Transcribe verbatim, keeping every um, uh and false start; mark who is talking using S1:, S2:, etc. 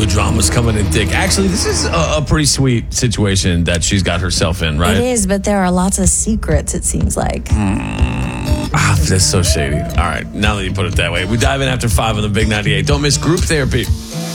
S1: the drama's coming in thick. Actually, this is a, a pretty sweet situation that she's got herself in, right?
S2: It is, but there are lots of secrets, it seems like.
S1: Mm. Ah, that's so shady. All right, now that you put it that way. We dive in after five on the Big ninety-eight. Don't miss Group Therapy.